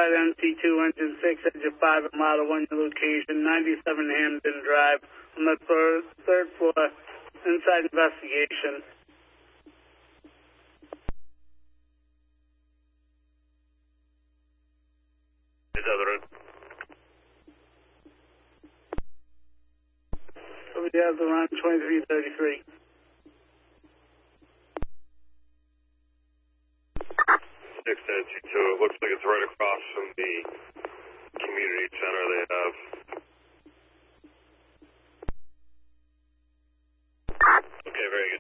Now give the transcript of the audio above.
Flight MC2, Engine 6, Engine 5 at Model 1, your location, 97 Hamden Drive, on the third floor, inside investigation. Is that the road? So we have the line 2333. 692, it looks like it's right across from the community center they have. Okay, very good.